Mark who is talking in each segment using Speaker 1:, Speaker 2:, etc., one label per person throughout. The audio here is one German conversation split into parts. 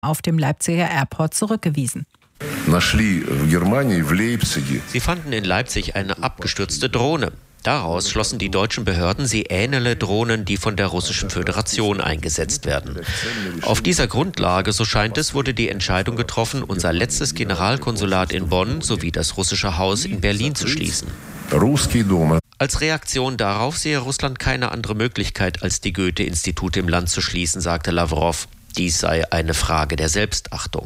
Speaker 1: auf dem Leipziger Airport zurückgewiesen.
Speaker 2: Sie fanden in Leipzig eine abgestürzte Drohne. Daraus schlossen die deutschen Behörden, sie ähnele Drohnen, die von der Russischen Föderation eingesetzt werden. Auf dieser Grundlage, so scheint es, wurde die Entscheidung getroffen, unser letztes Generalkonsulat in Bonn sowie das russische Haus in Berlin zu schließen. Als Reaktion darauf sehe Russland keine andere Möglichkeit, als die Goethe-Institute im Land zu schließen, sagte Lavrov. Dies sei eine Frage der Selbstachtung.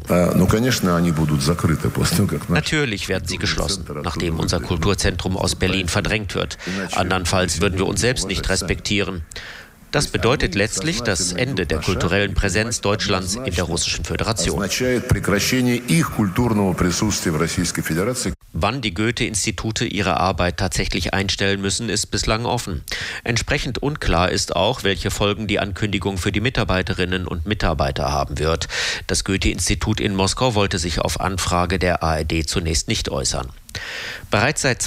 Speaker 2: Natürlich werden sie geschlossen, nachdem unser Kulturzentrum aus Berlin verdrängt wird. Andernfalls würden wir uns selbst nicht respektieren. Das bedeutet letztlich das Ende der kulturellen Präsenz Deutschlands in der Russischen Föderation. Wann die Goethe-Institute ihre Arbeit tatsächlich einstellen müssen, ist bislang offen. Entsprechend unklar ist auch, welche Folgen die Ankündigung für die Mitarbeiterinnen und Mitarbeiter haben wird. Das Goethe-Institut in Moskau wollte sich auf Anfrage der ARD zunächst nicht äußern. Bereits seit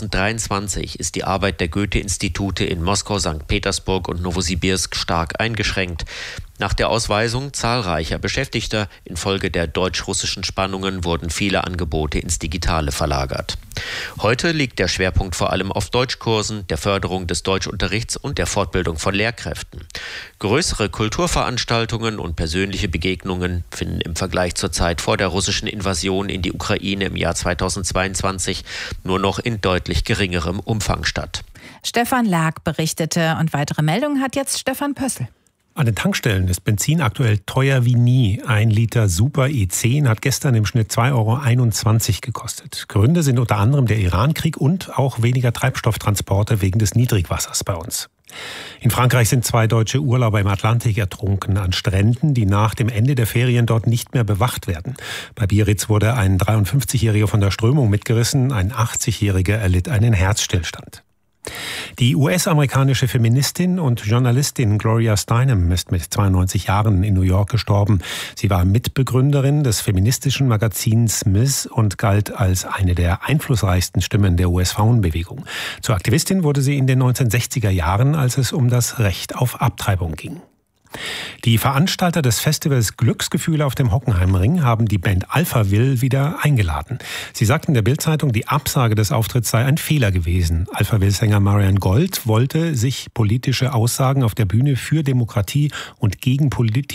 Speaker 2: 2023 ist die Arbeit der Goethe-Institute in Moskau, St. Petersburg und Nowosibirsk stark eingeschränkt. Nach der Ausweisung zahlreicher Beschäftigter infolge der deutsch-russischen Spannungen wurden viele Angebote ins Digitale verlagert. Heute liegt der Schwerpunkt vor allem auf Deutschkursen, der Förderung des Deutschunterrichts und der Fortbildung von Lehrkräften. Größere Kulturveranstaltungen und persönliche Begegnungen finden im Vergleich zur Zeit vor der russischen Invasion in die Ukraine im Jahr 2022 nur noch in deutlich geringerem Umfang statt.
Speaker 1: Stefan Lag berichtete und weitere Meldungen hat jetzt Stefan Pössl.
Speaker 3: An den Tankstellen ist Benzin aktuell teuer wie nie. 1 Liter Super E10 hat gestern im Schnitt 2,21 € gekostet. Gründe sind unter anderem der Irankrieg und auch weniger Treibstofftransporte wegen des Niedrigwassers bei uns. In Frankreich sind 2 deutsche Urlauber im Atlantik ertrunken an Stränden, die nach dem Ende der Ferien dort nicht mehr bewacht werden. Bei Biarritz wurde ein 53-Jähriger von der Strömung mitgerissen, ein 80-Jähriger erlitt einen Herzstillstand. Die US-amerikanische Feministin und Journalistin Gloria Steinem ist mit 92 Jahren in New York gestorben. Sie war Mitbegründerin des feministischen Magazins Ms. und galt als eine der einflussreichsten Stimmen der US-Frauenbewegung. Zur Aktivistin wurde sie in den 1960er Jahren, als es um das Recht auf Abtreibung ging. Die Veranstalter des Festivals Glücksgefühle auf dem Hockenheimring haben die Band Alphaville wieder eingeladen. Sie sagten der Bild-Zeitung, die Absage des Auftritts sei ein Fehler gewesen. Alphaville-Sänger Marian Gold wollte sich politische Aussagen auf der Bühne für Demokratie und gegen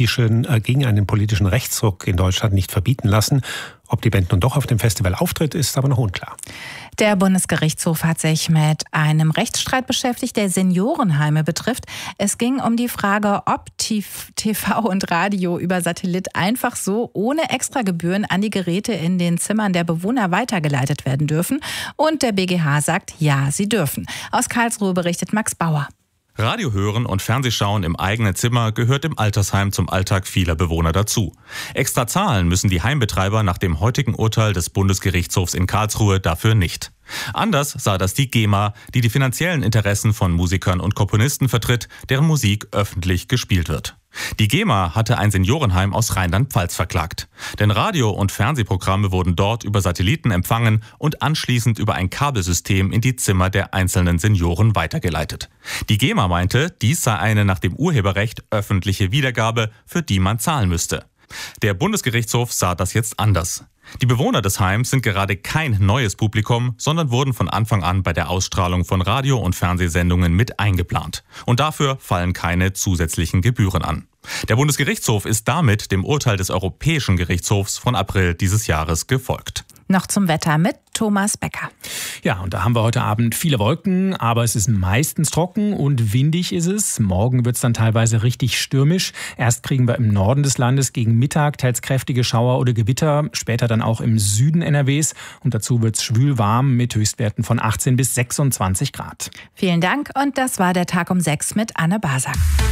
Speaker 3: einen politischen Rechtsruck in Deutschland nicht verbieten lassen. Ob die Band nun doch auf dem Festival auftritt, ist aber noch unklar.
Speaker 1: Der Bundesgerichtshof hat sich mit einem Rechtsstreit beschäftigt, der Seniorenheime betrifft. Es ging um die Frage, ob TV und Radio über Satellit einfach so ohne Extragebühren an die Geräte in den Zimmern der Bewohner weitergeleitet werden dürfen. Und der BGH sagt, ja, sie dürfen. Aus Karlsruhe berichtet Max Bauer.
Speaker 4: Radio hören und Fernsehschauen im eigenen Zimmer gehört im Altersheim zum Alltag vieler Bewohner dazu. Extra zahlen müssen die Heimbetreiber nach dem heutigen Urteil des Bundesgerichtshofs in Karlsruhe dafür nicht. Anders sah das die GEMA, die die finanziellen Interessen von Musikern und Komponisten vertritt, deren Musik öffentlich gespielt wird. Die GEMA hatte ein Seniorenheim aus Rheinland-Pfalz verklagt. Denn Radio- und Fernsehprogramme wurden dort über Satelliten empfangen und anschließend über ein Kabelsystem in die Zimmer der einzelnen Senioren weitergeleitet. Die GEMA meinte, dies sei eine nach dem Urheberrecht öffentliche Wiedergabe, für die man zahlen müsste. Der Bundesgerichtshof sah das jetzt anders. Die Bewohner des Heims sind gerade kein neues Publikum, sondern wurden von Anfang an bei der Ausstrahlung von Radio- und Fernsehsendungen mit eingeplant. Und dafür fallen keine zusätzlichen Gebühren an. Der Bundesgerichtshof ist damit dem Urteil des Europäischen Gerichtshofs von April dieses Jahres gefolgt.
Speaker 1: Noch zum Wetter mit Thomas Becker.
Speaker 5: Ja, und da haben wir heute Abend viele Wolken, aber es ist meistens trocken und windig ist es. Morgen wird es dann teilweise richtig stürmisch. Erst kriegen wir im Norden des Landes gegen Mittag teils kräftige Schauer oder Gewitter, später dann auch im Süden NRWs. Und dazu wird es schwül warm mit Höchstwerten von 18 bis 26 Grad.
Speaker 1: Vielen Dank und das war der Tag um 6 mit Anne Basak.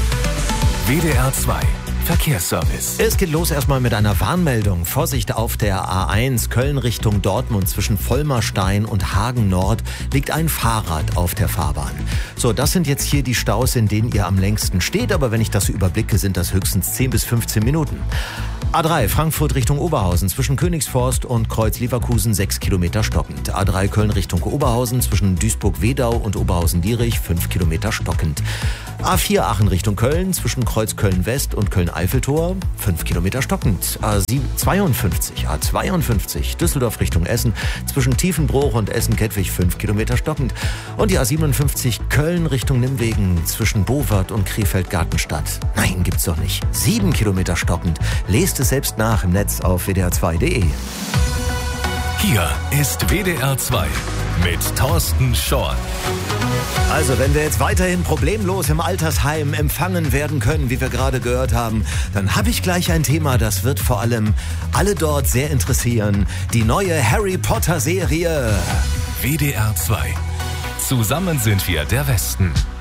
Speaker 6: WDR 2 Verkehrsservice.
Speaker 7: Es geht los erstmal mit einer Warnmeldung. Vorsicht auf der A1 Köln Richtung Dortmund zwischen Vollmerstein und Hagen Nord liegt ein Fahrrad auf der Fahrbahn. So, das sind jetzt hier die Staus, in denen ihr am längsten steht. Aber wenn ich das überblicke, sind das höchstens 10 bis 15 Minuten. A3 Frankfurt Richtung Oberhausen zwischen Königsforst und Kreuz Leverkusen 6 Kilometer stockend. A3 Köln Richtung Oberhausen zwischen Duisburg-Wedau und Oberhausen-Dierich 5 Kilometer stockend. A4 Aachen Richtung Köln zwischen Kreuz Köln-West und Köln-Eiffeltor 5 Kilometer stockend. A52 Düsseldorf Richtung Essen zwischen Tiefenbruch und Essen-Kettwig 5 Kilometer stockend. Und die A57 Köln Richtung Nimwegen zwischen Bowart und Krefeld-Gartenstadt. Nein, gibt's doch nicht. 7 Kilometer stockend. Lest es selbst nach im Netz auf wdr2.de.
Speaker 6: Hier ist WDR 2 mit Thorsten Schorn.
Speaker 7: Also, wenn wir jetzt weiterhin problemlos im Altersheim empfangen werden können, wie wir gerade gehört haben, dann habe ich gleich ein Thema, das wird vor allem alle dort sehr interessieren. Die neue Harry Potter Serie.
Speaker 6: WDR 2. Zusammen sind wir der Westen.